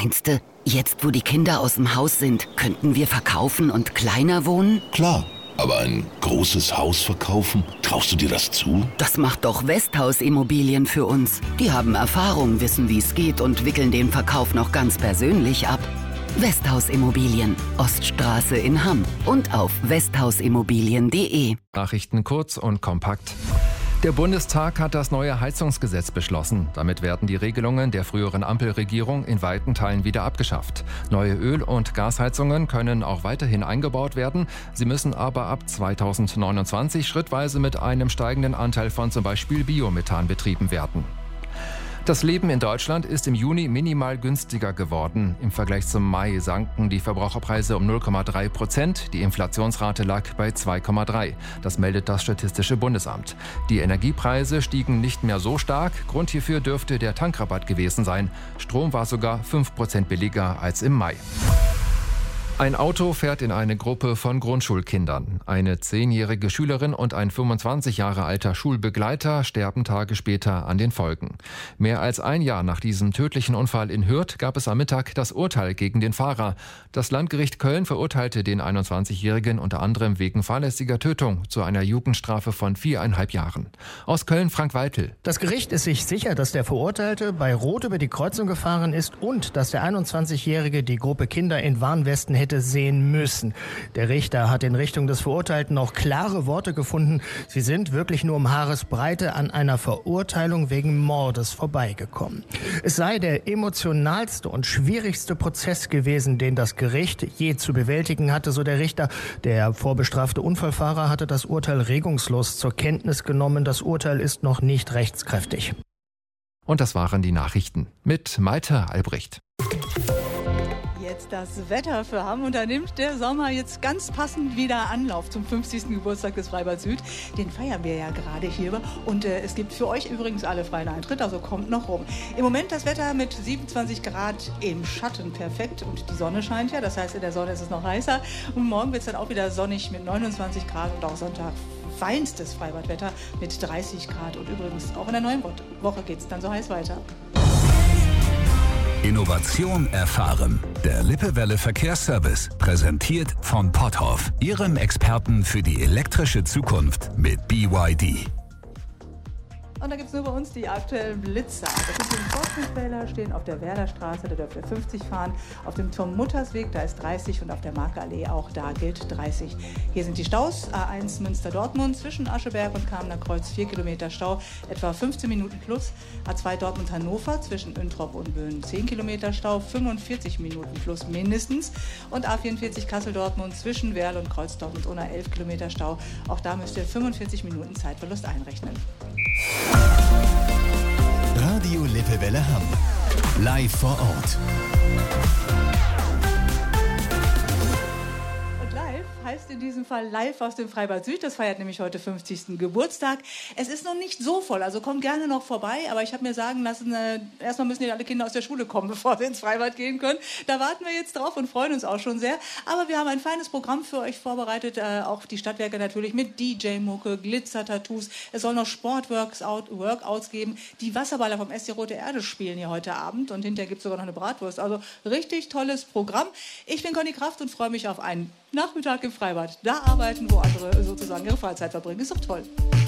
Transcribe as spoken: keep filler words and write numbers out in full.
Meinst du, jetzt wo die Kinder aus dem Haus sind, könnten wir verkaufen und kleiner wohnen? Klar, aber ein großes Haus verkaufen, traust du dir das zu? Das macht doch Westhaus Immobilien für uns. Die haben Erfahrung, wissen, wie es geht und wickeln den Verkauf noch ganz persönlich ab. Westhaus Immobilien, Oststraße in Hamm und auf westhausimmobilien punkt de. Nachrichten kurz und kompakt. Der Bundestag hat das neue Heizungsgesetz beschlossen. Damit werden die Regelungen der früheren Ampelregierung in weiten Teilen wieder abgeschafft. Neue Öl- und Gasheizungen können auch weiterhin eingebaut werden. Sie müssen aber ab zweitausendneunundzwanzig schrittweise mit einem steigenden Anteil von zum Beispiel Biomethan betrieben werden. Das Leben in Deutschland ist im Juni minimal günstiger geworden. Im Vergleich zum Mai sanken die Verbraucherpreise um null Komma drei Prozent. Die Inflationsrate lag bei zwei Komma drei. Das meldet das Statistische Bundesamt. Die Energiepreise stiegen nicht mehr so stark. Grund hierfür dürfte der Tankrabatt gewesen sein. Strom war sogar fünf Prozent billiger als im Mai. Ein Auto fährt in eine Gruppe von Grundschulkindern. Eine zehnjährige Schülerin und ein fünfundzwanzig Jahre alter Schulbegleiter sterben Tage später an den Folgen. Mehr als ein Jahr nach diesem tödlichen Unfall in Hürth gab es am Mittag das Urteil gegen den Fahrer. Das Landgericht Köln verurteilte den einundzwanzigjährigen unter anderem wegen fahrlässiger Tötung zu einer Jugendstrafe von viereinhalb Jahren. Aus Köln Frank Weitel. Das Gericht ist sich sicher, dass der Verurteilte bei Rot über die Kreuzung gefahren ist und dass der einundzwanzigjährige die Gruppe Kinder in Warnwesten hätte sehen müssen. Der Richter hat in Richtung des Verurteilten auch klare Worte gefunden. Sie sind wirklich nur um Haaresbreite an einer Verurteilung wegen Mordes vorbeigekommen. Es sei der emotionalste und schwierigste Prozess gewesen, den das Gericht je zu bewältigen hatte, so der Richter. Der vorbestrafte Unfallfahrer hatte das Urteil regungslos zur Kenntnis genommen. Das Urteil ist noch nicht rechtskräftig. Und das waren die Nachrichten mit Malte Albrecht. Jetzt das Wetter für Hamm, und da nimmt der Sommer jetzt ganz passend wieder Anlauf zum fünfzigsten Geburtstag des Freibad Süd. Den feiern wir ja gerade hier, und äh, es gibt für euch übrigens alle freien Eintritt, also kommt noch rum. Im Moment das Wetter mit siebenundzwanzig Grad im Schatten perfekt, und die Sonne scheint ja, das heißt, in der Sonne ist es noch heißer, und morgen wird es dann auch wieder sonnig mit neunundzwanzig Grad und auch Sonntag feinstes Freibadwetter mit dreißig Grad, und übrigens auch in der neuen Woche geht es dann so heiß weiter. Innovation erfahren. Der Lippewelle Verkehrsservice, präsentiert von Potthoff, Ihrem Experten für die elektrische Zukunft mit B Y D. Und da gibt es nur bei uns die aktuellen Blitzer. Das sind die Forstfelder, stehen auf der Werderstraße, da dürft ihr fünfzig fahren. Auf dem Tom-Mutters-Weg, da ist dreißig, und auf der Marke-Allee auch da gilt dreißig. Hier sind die Staus. A eins Münster-Dortmund zwischen Ascheberg und Kamener Kreuz vier Kilometer Stau, etwa fünfzehn Minuten plus. A zwei Dortmund-Hannover zwischen Öntrop und Böen zehn Kilometer Stau, fünfundvierzig Minuten plus mindestens. Und A vierundvierzig Kassel-Dortmund zwischen Werl und Kreuzdorf mit Unna elf Kilometer Stau. Auch da müsst ihr fünfundvierzig Minuten Zeitverlust einrechnen. Radio Lippewelle Hamm. Live vor Ort. Heißt in diesem Fall live aus dem Freibad Süd. Das feiert nämlich heute fünfzigsten Geburtstag. Es ist noch nicht so voll, also kommt gerne noch vorbei. Aber ich habe mir sagen lassen, äh, erstmal müssen ja alle Kinder aus der Schule kommen, bevor sie ins Freibad gehen können. Da warten wir jetzt drauf und freuen uns auch schon sehr. Aber wir haben ein feines Programm für euch vorbereitet. Äh, auch die Stadtwerke natürlich mit D J-Mucke, Glitzer-Tattoos. Es soll noch Sport-Workouts geben. Die Wasserballer vom S C Rote Erde spielen hier heute Abend. Und hinterher gibt es sogar noch eine Bratwurst. Also richtig tolles Programm. Ich bin Conny Kraft und freue mich auf einen Nachmittag im Freibad. Da arbeiten, wo andere sozusagen ihre Freizeit verbringen. Ist doch toll.